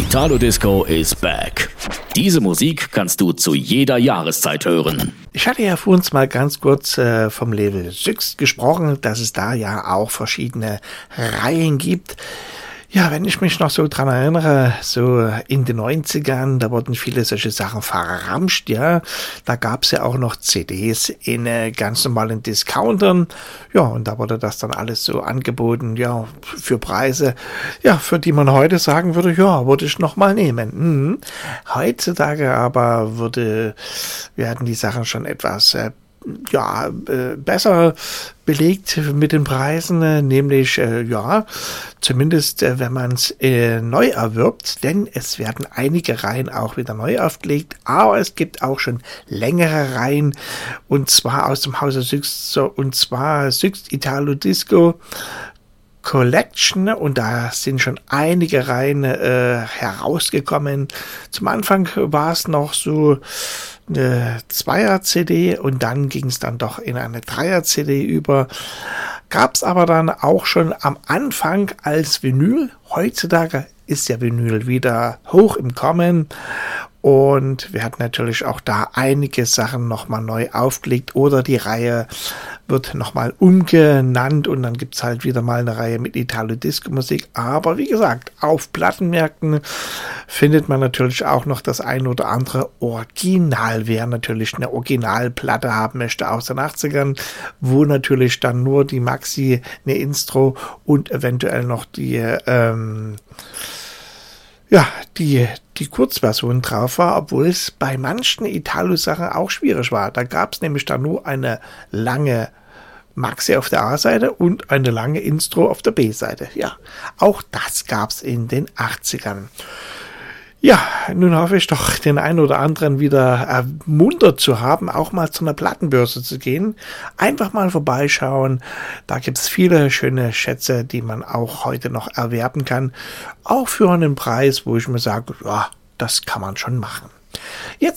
Italo Disco is back. Diese Musik kannst du zu jeder Jahreszeit hören. Ich hatte ja vorhin mal ganz kurz vom Label Sixt gesprochen, dass es da ja auch verschiedene Reihen gibt. Ja, wenn ich mich noch so dran erinnere, so in den 90ern, da wurden viele solche Sachen verramscht, ja. Da gab's ja auch noch CDs in ganz normalen Discountern. Ja, und da wurde das dann alles so angeboten, ja, für Preise, ja, für die man heute sagen würde, ja, würde ich noch mal nehmen. Heutzutage aber werden die Sachen schon etwas besser belegt mit den Preisen, nämlich zumindest wenn man es neu erwirbt, denn es werden einige Reihen auch wieder neu aufgelegt, aber es gibt auch schon längere Reihen, und zwar aus dem Hause Sixt, und zwar Sixt Italo Disco Collection, und da sind schon einige Reihen herausgekommen. Zum Anfang war es noch so eine Zweier-CD und dann ging es dann doch in eine Dreier-CD über. Gab es aber dann auch schon am Anfang als Vinyl. Heutzutage ist ja Vinyl wieder hoch im Kommen. Und wir hatten natürlich auch da einige Sachen nochmal neu aufgelegt oder die Reihe wird nochmal umgenannt und dann gibt's halt wieder mal eine Reihe mit Italo-Disco-Musik. Aber wie gesagt, auf Plattenmärkten findet man natürlich auch noch das ein oder andere Original. Wer natürlich eine Originalplatte haben möchte aus den 80ern, wo natürlich dann nur die Maxi, eine Instro und eventuell noch die Kurzversion drauf war, obwohl es bei manchen Italo-Sachen auch schwierig war. Da gab es nämlich dann nur eine lange Maxi auf der A-Seite und eine lange Intro auf der B-Seite. Ja, auch das gab es in den 80ern. Ja, nun hoffe ich doch, den einen oder anderen wieder ermuntert zu haben, auch mal zu einer Plattenbörse zu gehen. Einfach mal vorbeischauen. Da gibt es viele schöne Schätze, die man auch heute noch erwerben kann. Auch für einen Preis, wo ich mir sage, ja, das kann man schon machen. Jetzt